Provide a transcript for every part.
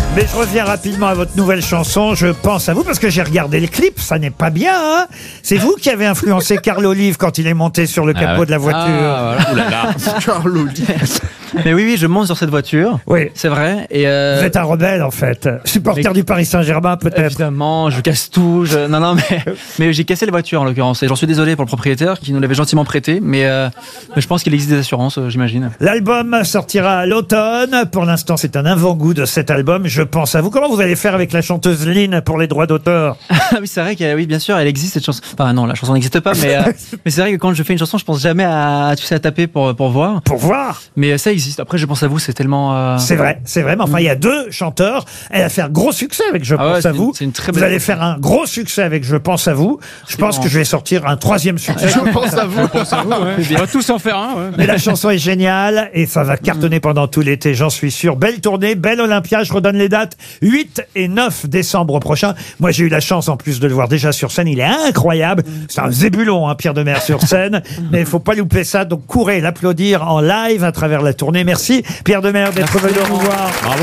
Mais je reviens rapidement à votre nouvelle chanson. Je pense à vous parce que j'ai regardé le clip. Ça n'est pas bien, hein. C'est vous qui avez influencé Carl Olive quand il est monté sur le capot de la voiture. Ah, voilà. Ouh là là. Carl Olive. Mais oui, je monte sur cette voiture. Oui. C'est vrai. Et Vous êtes un rebelle, en fait. Supporter du Paris Saint-Germain, peut-être. Évidemment, je casse tout. Non, mais j'ai cassé les voitures en l'occurrence. Et j'en suis désolé pour le propriétaire qui nous l'avait gentiment prêté. Mais je pense qu'il existe des assurances, j'imagine. L'album sortira à l'automne. Pour l'instant, c'est un avant-goût de cet album. Je pense à vous. Comment vous allez faire avec la chanteuse Lynn pour les droits d'auteur? Ah oui, c'est vrai oui, bien sûr, elle existe cette chanson. Enfin non, la chanson n'existe pas, mais c'est vrai que quand je fais une chanson, je pense jamais à taper pour voir. Pour voir. Mais ça existe. Après, je pense à vous, c'est tellement. C'est vrai. Mais enfin, il y a deux chanteurs. Elle va faire gros succès avec Je pense à vous. C'est une très vous belle... allez faire un gros succès avec Je pense à vous. Je pense que je vais sortir un troisième succès. Je pense à vous. On va tous en faire un. Ouais. Mais la chanson est géniale et ça va cartonner pendant tout l'été, j'en suis sûr. Belle tournée, belle Olympia. Je redonne les dates. 8 et 9 décembre prochain. Moi, j'ai eu la chance en plus de le voir déjà sur scène. Il est incroyable. C'est un zébulon, hein, Pierre Demers sur scène. Mais il faut pas louper ça. Donc courez l'applaudir en live à travers la tournée. Merci Pierre Demers d'être venu nous voir. Bravo.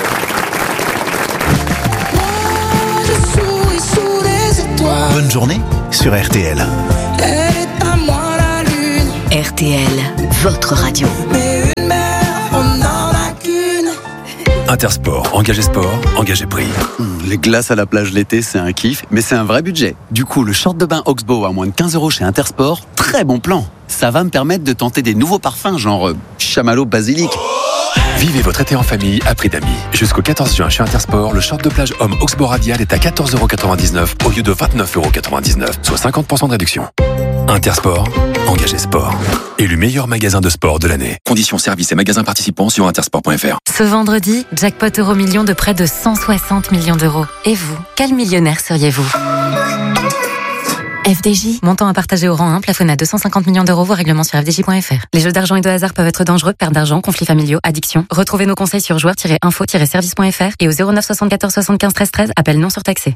Bonne journée sur RTL. RTL, votre radio. Intersport, engagé sport, engagé prix. Les glaces à la plage l'été, c'est un kiff, mais c'est un vrai budget. Du coup, le short de bain Oxbow à moins de 15 € chez Intersport, très bon plan. Ça va me permettre de tenter des nouveaux parfums, genre chamallow basilic. Vivez votre été en famille à prix d'amis. Jusqu'au 14 juin chez Intersport, le short de plage homme Oxbow Radial est à 14,99 € au lieu de 29,99 €, soit 50% de réduction. Intersport, engagé sport. Élu meilleur magasin de sport de l'année. Conditions, services et magasins participants sur intersport.fr. Ce vendredi, jackpot Euromillions de près de 160 millions d'euros. Et vous, quel millionnaire seriez-vous ? FDJ, montant à partager au rang 1, plafonné à 250 millions d'euros, voire règlement sur fdj.fr. Les jeux d'argent et de hasard peuvent être dangereux, perte d'argent, conflits familiaux, addiction. Retrouvez nos conseils sur joueurs-info-service.fr et au 09 74 75 13 13, appel non surtaxé.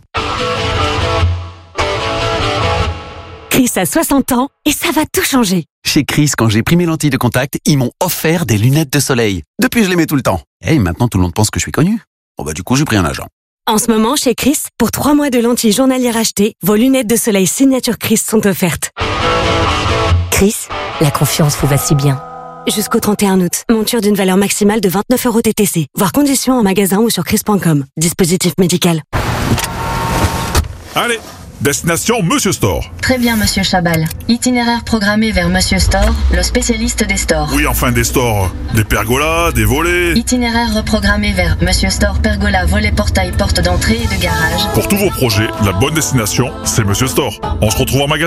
Chris a 60 ans et ça va tout changer. Chez Chris, quand j'ai pris mes lentilles de contact, ils m'ont offert des lunettes de soleil. Depuis, je les mets tout le temps. Et maintenant, tout le monde pense que je suis connu. Bon du coup, j'ai pris un agent. En ce moment, chez Chris, pour 3 mois de lentilles journalières achetées, vos lunettes de soleil Signature Chris sont offertes. Chris, la confiance vous va si bien. Jusqu'au 31 août, monture d'une valeur maximale de 29 € TTC. Voir conditions en magasin ou sur chris.com. Dispositif médical. Allez, destination Monsieur Store. Très bien, Monsieur Chabal. Itinéraire programmé vers Monsieur Store, le spécialiste des stores. Oui, enfin des stores. Des pergolas, des volets. Itinéraire reprogrammé vers Monsieur Store, pergola, volet, portail, porte d'entrée et de garage. Pour tous vos projets, la bonne destination, c'est Monsieur Store. On se retrouve en magasin ?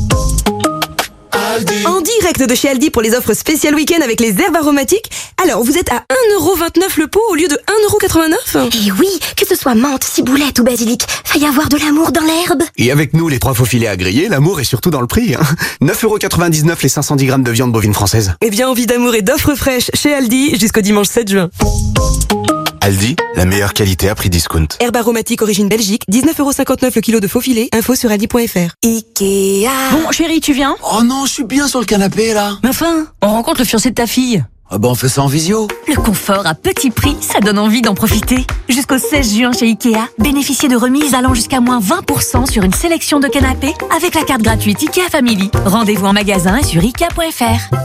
En direct de chez Aldi pour les offres spéciales week-end avec les herbes aromatiques. Alors, vous êtes à 1,29 € le pot au lieu de 1,89 €. Et oui, que ce soit menthe, ciboulette ou basilic, va y avoir de l'amour dans l'herbe. Et avec nous, les 3 faux filets à griller, l'amour est surtout dans le prix. 9,99 € les 510 grammes de viande bovine française. Eh bien, envie d'amour et d'offres fraîches chez Aldi jusqu'au dimanche 7 juin. Aldi, la meilleure qualité à prix discount. Herbe aromatique origine Belgique, 19,59 € le kilo de faux filet. Info sur aldi.fr. Ikea. Bon, chérie, tu viens ? Oh non, je suis bien sur le canapé, là. Mais enfin, on rencontre le fiancé de ta fille. Ah bah on fait ça en visio. Le confort à petit prix, ça donne envie d'en profiter. Jusqu'au 16 juin chez Ikea, bénéficiez de remises allant jusqu'à moins 20% sur une sélection de canapés avec la carte gratuite Ikea Family. Rendez-vous en magasin et sur Ikea.fr.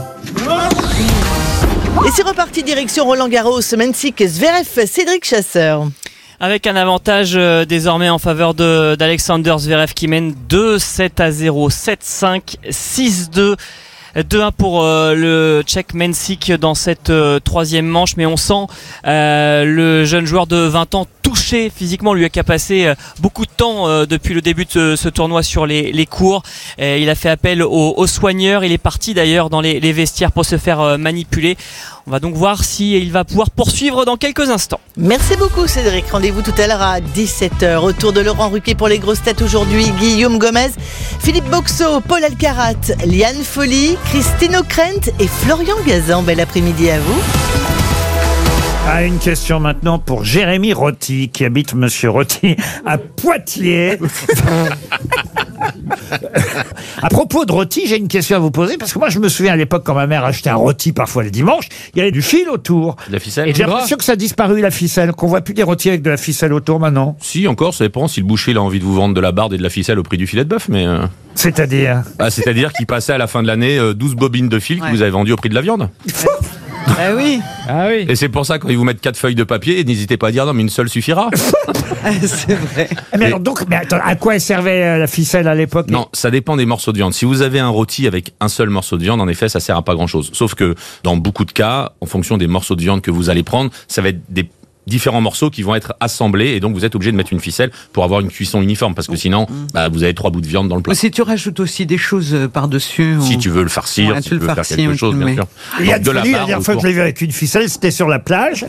Et c'est reparti direction Roland-Garros, Mensik, Zverev, Cédric Chasseur. Avec un avantage désormais en faveur d'Alexander Zverev qui mène 2-7-0, 7-5, 6-2. 2-1 pour le Tchèque Mensik dans cette troisième manche, mais on sent le jeune joueur de 20 ans touché physiquement, lui qui a passé beaucoup de temps depuis le début de ce tournoi sur les cours. Il a fait appel aux soigneurs, il est parti d'ailleurs dans les vestiaires pour se faire manipuler. On va donc voir s'il va pouvoir poursuivre dans quelques instants. Merci beaucoup Cédric, rendez-vous tout à l'heure à 17h. Autour de Laurent Ruquier pour les grosses têtes aujourd'hui, Guillaume Gomez, Philippe Boxo, Paul Alcarat, Liane Folly, Christine O'Krent et Florian Gazan. Bel après-midi à vous. Ah, une question maintenant pour Jérémy Roty, qui habite Monsieur Roty à Poitiers. À propos de rôti, j'ai une question à vous poser, parce que moi, je me souviens à l'époque, quand ma mère achetait un rôti parfois le dimanche, il y avait du fil autour. De la ficelle. Et j'ai l'impression que ça a disparu, la ficelle, qu'on voit plus des rôtis avec de la ficelle autour maintenant. Si, encore, ça dépend si le boucher il a envie de vous vendre de la barde et de la ficelle au prix du filet de bœuf, mais... C'est-à-dire C'est-à-dire qu'il passait à la fin de l'année 12 bobines de fil que vous avez vendues au prix de la viande. Ah oui. Et c'est pour ça, quand ils vous mettent 4 feuilles de papier, n'hésitez pas à dire non, mais une seule suffira. C'est vrai. Mais alors donc, attends, à quoi elle servait la ficelle à l'époque? Non, ça dépend des morceaux de viande. Si vous avez un rôti avec un seul morceau de viande, en effet, ça sert à pas grand-chose. Sauf que dans beaucoup de cas, en fonction des morceaux de viande que vous allez prendre, ça va être des différents morceaux qui vont être assemblés et donc vous êtes obligé de mettre une ficelle pour avoir une cuisson uniforme parce que sinon vous avez 3 bouts de viande dans le plat. Si tu rajoutes aussi des choses par-dessus. Si tu veux le farcir, si tu veux faire quelque chose, bien sûr. Il y a la dernière fois que je l'ai vu avec une ficelle, c'était sur la plage.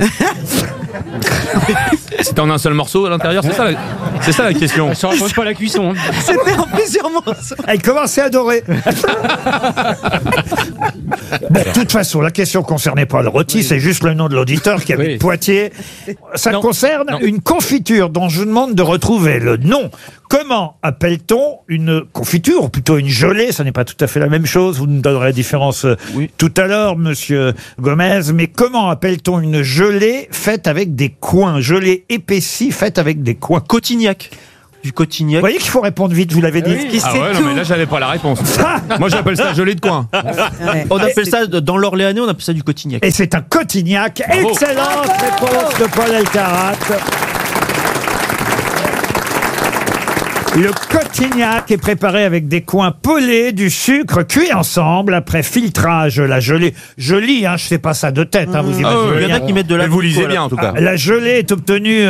C'était en un seul morceau à l'intérieur, c'est ça la question. Ça repose pas la cuisson. C'était en plusieurs morceaux. Elle commençait à adorer. Bon, de toute façon, la question concernait pas le rôti, c'est juste le nom de l'auditeur qui habite Poitiers. Ça concerne une confiture dont je vous demande de retrouver le nom. Comment appelle-t-on une confiture, ou plutôt une gelée? Ça n'est pas tout à fait la même chose. Vous nous donnerez la différence tout à l'heure, monsieur Gomez. Mais comment appelle-t-on une gelée faite avec des coins? Gelée épaissie faite avec des coins. Cotignac. Du cotignac. Vous voyez qu'il faut répondre vite, vous l'avez dit. Ah ouais, non mais là j'avais pas la réponse. Moi j'appelle ça gelée de coin. On appelle ça, dans l'Orléanais, on appelle ça du cotignac. Et c'est un cotignac. Bravo. Excellente réponse de Paul Elkarat. Le cotignac est préparé avec des coins pelés, du sucre, cuit ensemble, après filtrage, la gelée. Je lis, je sais pas ça de tête, vous imaginez. Il y en a qui mettent de la... Vous lisez bien en tout cas. La gelée est obtenue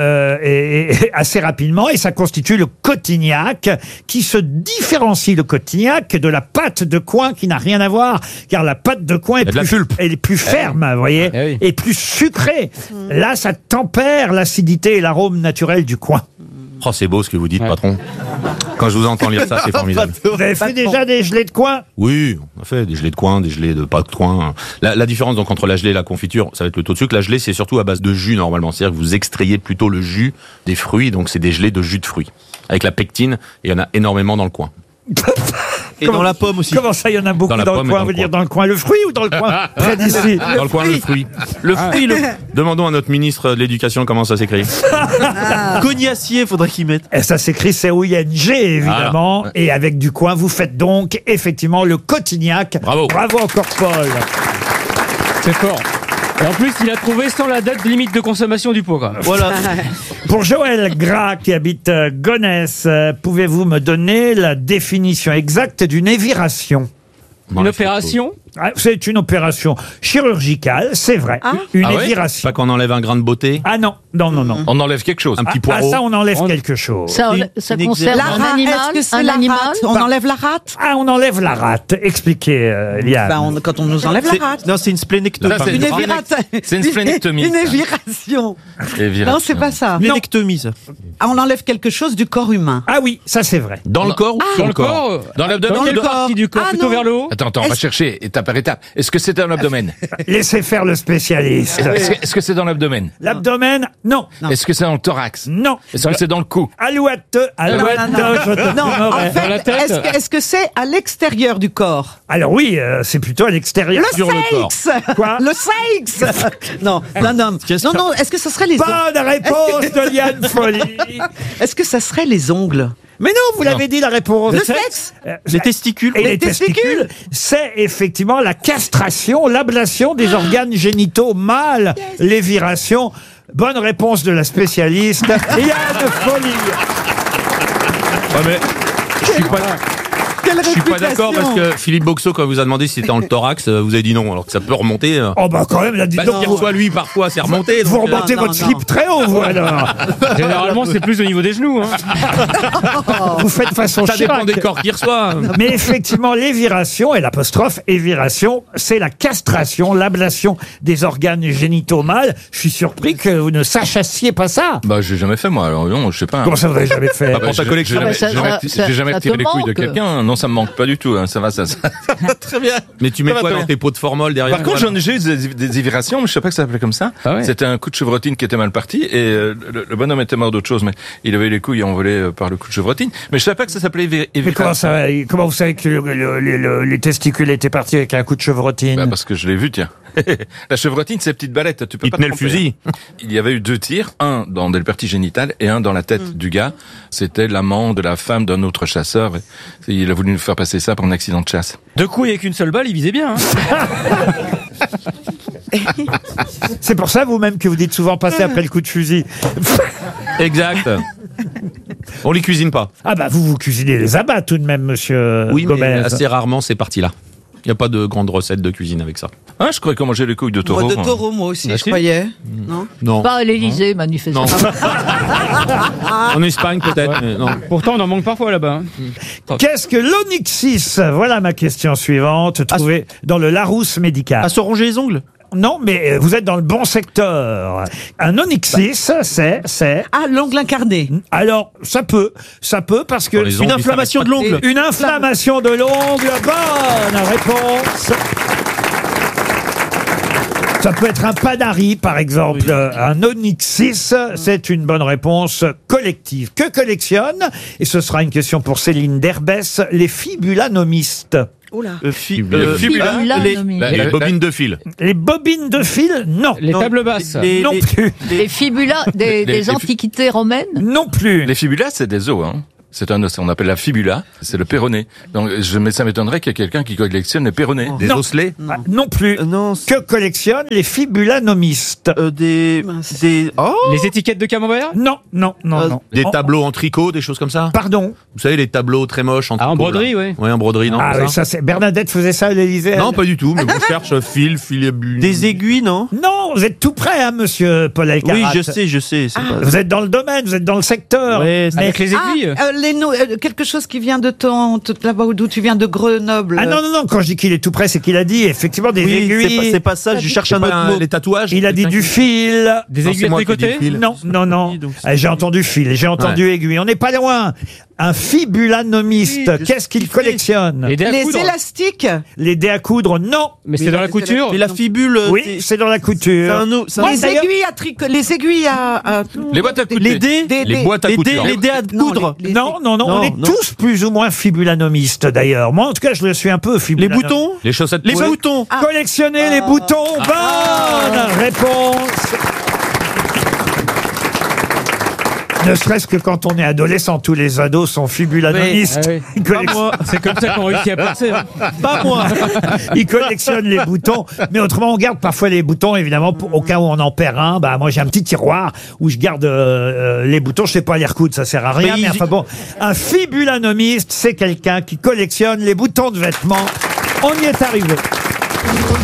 et assez rapidement et ça constitue le cotignac qui se différencie, le cotignac, de la pâte de coin qui n'a rien à voir, car la pâte de coin est plus ferme, vous voyez, et plus sucrée. Là, ça tempère l'acidité et l'arôme naturel du coin. Oh, c'est beau ce que vous dites, patron. Quand je vous entends lire ça, c'est formidable. Vous avez fait déjà des gelées de coin? Oui, on a fait des gelées de coin, des gelées de pas de coin. La différence donc entre la gelée et la confiture, ça va être le taux de sucre. La gelée, c'est surtout à base de jus normalement. C'est-à-dire que vous extrayez plutôt le jus des fruits, donc c'est des gelées de jus de fruits. Avec la pectine, et il y en a énormément dans le coin. Et dans la pomme aussi. Comment ça, il y en a beaucoup dans le coin? Vous dire dans le coin le fruit ou dans le coin près d'ici? Dans le coin le fruit. Le fruit, Demandons à notre ministre de l'Éducation comment ça s'écrit. Cognacier, faudrait qu'il mette. Et ça s'écrit C-O-I-N-G, évidemment. Voilà. Et avec du coin, vous faites donc effectivement le cotignac. Bravo. Bravo encore, Paul. C'est fort. Et en plus, il a trouvé sans la date limite de consommation du pot. Voilà. Pour Joël Gras, qui habite Gonesse, pouvez-vous me donner la définition exacte d'une éviration? Une opération? C'est une opération chirurgicale, c'est vrai. Une éviration. Pas qu'on enlève un grain de beauté? Ah non. On enlève quelque chose. Un petit poireau. Ça, on enlève quelque chose. Ça concerne un animal? Est-ce que c'est la rate? On enlève la rate? Ah, on enlève la rate. Expliquez, Liane. Quand on nous enlève la rate. Non, c'est une splénectomie. C'est une splénectomie. Une éviration. Non, c'est pas ça. Splénectomie, ça. Ah, on enlève quelque chose du corps humain. Ah oui, ça c'est vrai. Dans le corps ou sur le corps? Dans l'abdomen. Dans quelle partie du corps? Plutôt vers le haut? Attends, on va chercher étape par étape. Est-ce que c'est dans l'abdomen? Laissez faire le spécialiste. Est-ce que c'est dans l'abdomen? L'abdomen, non. Est-ce que c'est dans le thorax? Non. Est-ce que c'est dans le cou? Alouette, je te Non, en promets. fait, est-ce que c'est à l'extérieur du corps? Alors oui, c'est plutôt à l'extérieur. Le sexe. Quoi? Le sexe. Non, non, est-ce que ça serait les ongles? Bonne réponse de Liane Folly. Est-ce que ça serait les ongles? Mais non, vous l'avez dit la réponse. Le sexe. Les testicules. Et les testicules, c'est effectivement la castration, l'ablation des organes génitaux mâles, l'éviration. Bonne réponse de la spécialiste Liane Folly. Mais je suis pas d'accord parce que Philippe Boxo, quand il vous a demandé si c'était dans le thorax, vous avez dit non, alors que ça peut remonter. Oh bah quand même, là, dites donc. Soit lui, parfois, c'est remonté. Vous remontez votre slip très haut, vous, alors. Généralement, c'est plus au niveau des genoux. Vous faites façon Ça Chirac. dépend des corps qu'il reçoit. Mais effectivement, l'éviration, et l'apostrophe éviration, c'est la castration, l'ablation des organes génitaux mâles. Je suis surpris que vous ne sachassiez pas ça. Bah, j'ai jamais fait, moi. Alors, non, je sais pas. Comment ça, vous n'avez jamais fait? Pas pour ta collection. J'ai jamais tiré les couilles de quelqu'un. Non, Non, ça me manque pas du tout. Hein. Ça va, ça. Très bien. Mais tu mets Ça va quoi très dans bien. tes pots de formol derrière? Par contre, j'ai eu des vibrations, mais je sais pas que ça s'appelait comme ça. Ah ouais. C'était un coup de chevrotine qui était mal parti, et le bonhomme était mort d'autre chose, mais il avait les couilles envolées par le coup de chevrotine. Mais je savais pas que ça s'appelait Mais comment vous savez que les testicules étaient partis avec un coup de chevrotine? Bah parce que je l'ai vu, tiens. La chevrotine, c'est petite balette. Tu peux Il pas tenait te le tromper. fusil. Il y avait eu 2 tirs, un dans le partie génitale et un dans la tête du gars. C'était l'amant de la femme d'un autre chasseur. Et il a voulu nous faire passer ça pour un accident de chasse. 2 coups avec une seule balle, il visait bien. Hein. C'est pour ça, vous-même, que vous dites souvent passer après le coup de fusil. Exact. On les cuisine pas. Ah bah vous cuisinez les abats tout de même, monsieur Oui, Gomez. mais assez rarement c'est parti là. Il n'y a pas de grande recette de cuisine avec ça. Ah, je croyais qu'on mangeait les couilles de taureau. Moi, de taureau, moi aussi, je croyais. Non. Non. Pas à l'Élysée, manifestement. En Espagne peut-être, mais non. Pourtant, on en manque parfois là-bas. Qu'est-ce que l'onyxis? Voilà ma question suivante, trouvée dans le Larousse médical. À se ronger les ongles? Non, mais vous êtes dans le bon secteur. Un onyxis, c'est... Ah, l'ongle incarné. Alors, ça peut, parce que... Dans les ongles, Une inflammation de l'ongle. Une inflammation de l'ongle, bonne réponse. Ça peut être un panari, par exemple. Un onyxis, c'est une bonne réponse collective. Que collectionnent, et ce sera une question pour Céline Derbès, les fibulanomistes? Oula. Fibula. Les bobines de fil. Les bobines de fil, non. Les tables basses. Non plus. Les fibulas des antiquités romaines? Non plus. Les fibulas, c'est des os, hein. C'est un os, on appelle la fibula, c'est le péroné. Donc, ça m'étonnerait qu'il y ait quelqu'un qui collectionne les péronés. Des osselets? Non plus. Que collectionnent les fibulanomistes? Oh. Les étiquettes de camembert? Non. Des tableaux en tricot, des choses comme ça? Pardon. Vous savez, les tableaux très moches en tricot. en broderie, là. oui. Oui, en broderie, non? Ah c'est oui, ça c'est... Bernadette faisait ça à l'Élysée? Non, pas du tout, mais on cherche filet bu. Des aiguilles, non? Non, vous êtes tout près, hein, monsieur Paul Elkarat. Oui, je sais. C'est pas... Vous êtes dans le domaine, vous êtes dans le secteur. Ouais, Mais- Avec les aiguilles. Quelque chose qui vient de là-bas d'où tu viens, de Grenoble. Ah non, quand je dis qu'il est tout près, c'est qu'il a dit effectivement des Oui, aiguilles. c'est pas ça, je cherche un autre mot. Les tatouages? Il a dit du fil. Des Non, aiguilles c'est moi qui tricotées? dis fil. Non. donc Ah, j'ai entendu fil, j'ai entendu aiguille. On n'est pas loin. Un fibulanomiste, Oui, qu'est-ce qu'il collectionne? Les dés à Les coudre. élastiques. Les dés à coudre, non. Mais c'est dans la couture. Mais la fibule. Oui, c'est dans la C'est couture. un os. c'est un- Les aiguilles les aiguilles à Les boîtes à couper. Les dés. Les boîtes à couture. Les dés à coudre. Non, on est tous plus ou moins fibulanomistes d'ailleurs. Moi, en tout cas, je le suis un peu Les fibulanomiste. boutons. Les chaussettes Les poilées. boutons. Collectionner les boutons. Bonne réponse. Ne serait-ce que quand on est adolescent, tous les ados sont fibulanomistes. Oui, Ils collectionnent- C'est comme ça qu'on réussit à passer. Hein. Pas moi. Ils collectionnent les boutons, mais autrement on garde parfois les boutons, évidemment, au cas où on en perd un. Bah moi j'ai un petit tiroir où je garde les boutons. Je sais pas les recoudre, ça sert à rien. Mais Mais enfin bon, un fibulanomiste, c'est quelqu'un qui collectionne les boutons de vêtements. On y est arrivé.